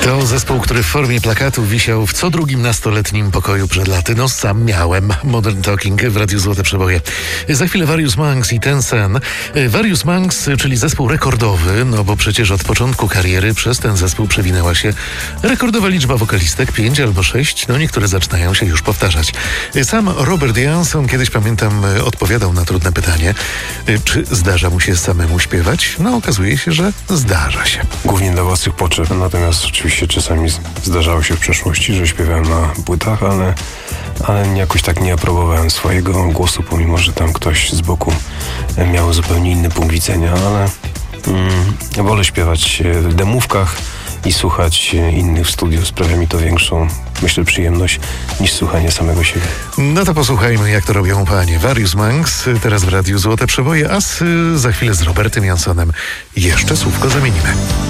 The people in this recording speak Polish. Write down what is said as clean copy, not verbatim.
To zespół, który w formie plakatu wisiał w co drugim nastoletnim pokoju przed laty. No sam miałem. Modern Talking w Radiu Złote Przeboje. Za chwilę Various Monks i Ten Sen. Various Monks, czyli zespół rekordowy, no bo przecież od początku kariery przez ten zespół przewinęła się rekordowa liczba wokalistek, 5 albo 6. No niektóre zaczynają się już powtarzać. Sam Robert Johnson kiedyś, pamiętam, odpowiadał na trudne pytanie, czy zdarza mu się samemu śpiewać? No okazuje się, że zdarza się. Głównie dla własnych potrzeb, natomiast oczywiście czasami zdarzało się w przeszłości, że śpiewałem na płytach, ale jakoś tak nie aprobowałem swojego głosu, pomimo że tam ktoś z boku miał zupełnie inny punkt widzenia, ale wolę śpiewać w demówkach i słuchać innych w studiu. Sprawia mi to większą, myślę, przyjemność niż słuchanie samego siebie. No to posłuchajmy, jak to robią panie. Various Monks, teraz w Radiu Złote Przeboje, a za chwilę z Robertem Johnsonem jeszcze słówko zamienimy.